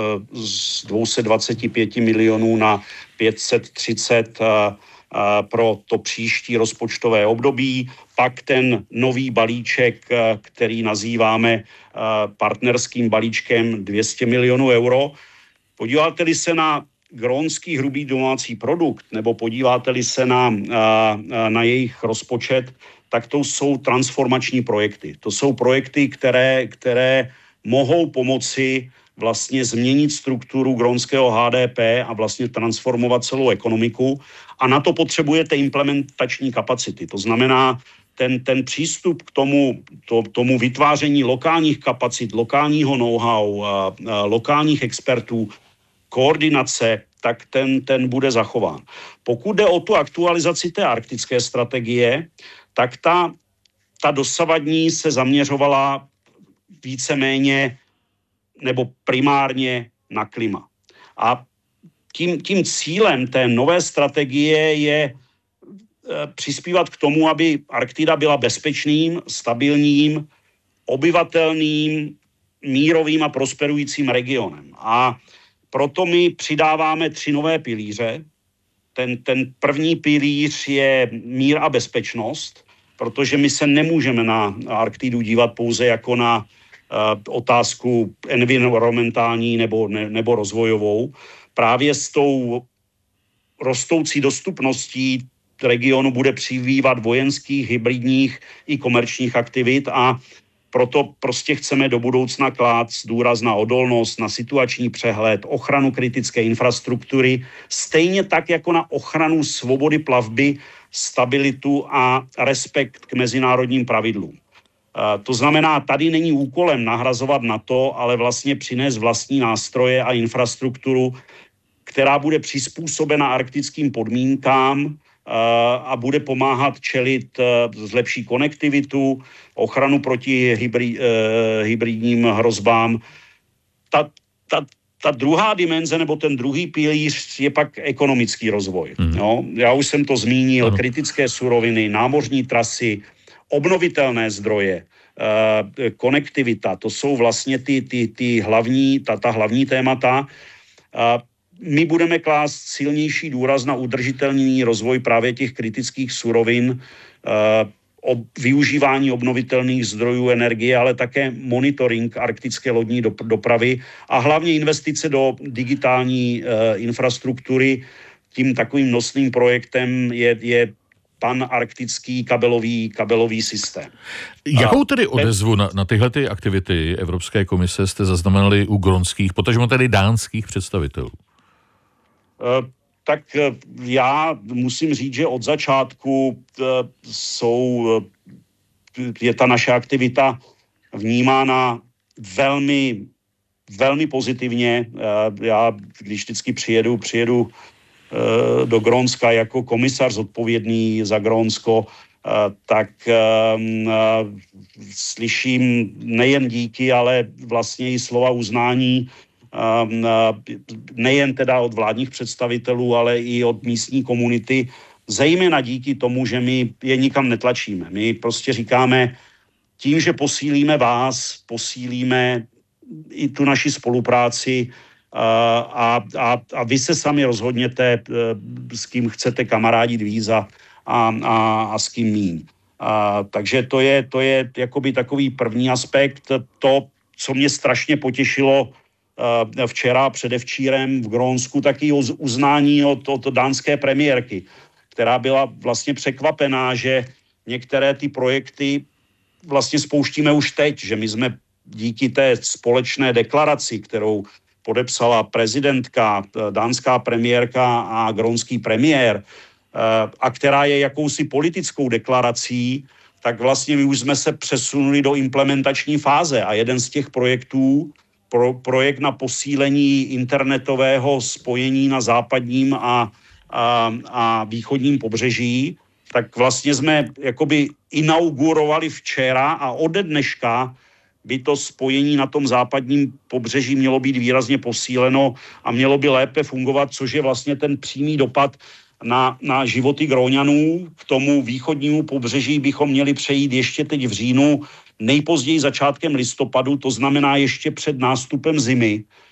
z 225 milionů na 530 pro to příští rozpočtové období. Pak ten nový balíček, který nazýváme partnerským balíčkem 200 milionů euro. Podíváte-li se na grónský hrubý domácí produkt, nebo podíváte-li se na jejich rozpočet, tak to jsou transformační projekty. To jsou projekty, které mohou pomoci vlastně změnit strukturu grónského HDP a vlastně transformovat celou ekonomiku. A na to potřebujete implementační kapacity. To znamená, ten přístup k tomu vytváření lokálních kapacit, lokálního know-how, lokálních expertů, koordinace, tak ten bude zachován. Pokud jde o tu aktualizaci té arktické strategie, tak ta dosavadní se zaměřovala víceméně nebo primárně na klima. A tím cílem té nové strategie je přispívat k tomu, aby Arktida byla bezpečným, stabilním, obyvatelným, mírovým a prosperujícím regionem. A proto my přidáváme 3 nové pilíře. Ten první pilíř je mír a bezpečnost, protože my se nemůžeme na Arktidu dívat pouze jako na otázku environmentální nebo rozvojovou. Právě s tou rostoucí dostupností regionu bude přibývat vojenských, hybridních i komerčních aktivit a proto prostě chceme do budoucna klást důraz na odolnost, na situační přehled, ochranu kritické infrastruktury, stejně tak jako na ochranu svobody plavby, stabilitu a respekt k mezinárodním pravidlům. To znamená, tady není úkolem nahrazovat NATO, ale vlastně přinést vlastní nástroje a infrastrukturu, která bude přizpůsobena arktickým podmínkám a bude pomáhat čelit zlepší konektivitu, ochranu proti hybridním hrozbám. Ta druhá dimenze nebo ten druhý pilíř je pak ekonomický rozvoj. No, já už jsem to zmínil, kritické suroviny, námořní trasy, obnovitelné zdroje, konektivita, to jsou vlastně ta hlavní témata. My budeme klást silnější důraz na udržitelný rozvoj právě těch kritických surovin, využívání obnovitelných zdrojů energie, ale také monitoring arktické lodní dopravy a hlavně investice do digitální infrastruktury. Tím takovým nosným projektem je panarktický kabelový systém. Jakou tedy odezvu na tyhle aktivity Evropské komise jste zaznamenali u grónských, potažmo tedy dánských představitelů? Tak já musím říct, že od začátku je ta naše aktivita vnímána velmi, velmi pozitivně. Já když vždycky přijedu do Grónska jako komisař zodpovědný za Grónsko, tak slyším nejen díky, ale vlastně i slova uznání, nejen teda od vládních představitelů, ale i od místní komunity, zejména díky tomu, že my je nikam netlačíme. My prostě říkáme, tím, že posílíme vás, posílíme i tu naši spolupráci a vy se sami rozhodněte, s kým chcete kamarádit víc a s kým míň. Takže to je jakoby takový první aspekt. To, co mě strašně potěšilo včera, předevčírem v Grónsku, taky uznání od dánské premiérky, která byla vlastně překvapená, že některé ty projekty vlastně spouštíme už teď, že my jsme díky té společné deklaraci, kterou podepsala prezidentka, dánská premiérka a grónský premiér, a která je jakousi politickou deklarací, tak vlastně my už jsme se přesunuli do implementační fáze a jeden z těch projektů, projekt na posílení internetového spojení na západním a východním pobřeží, tak vlastně jsme jakoby inaugurovali včera a ode dneška by to spojení na tom západním pobřeží mělo být výrazně posíleno a mělo by lépe fungovat, což je vlastně ten přímý dopad na životy Gróňanů. K tomu východnímu pobřeží bychom měli přejít ještě teď v říjnu, nejpozději začátkem listopadu, to znamená ještě před nástupem zimy,